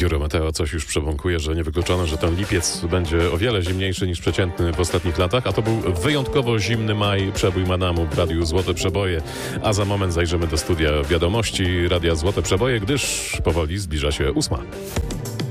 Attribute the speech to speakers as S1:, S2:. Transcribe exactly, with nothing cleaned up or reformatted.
S1: Biuro Meteo coś już przebąkuje, że niewykluczone, że ten lipiec będzie o wiele zimniejszy niż przeciętny w ostatnich latach, a to był wyjątkowo zimny maj. Przebój Manamu w Radiu Złote Przeboje, a za moment zajrzymy do studia wiadomości Radia Złote Przeboje, gdyż powoli zbliża się ósma.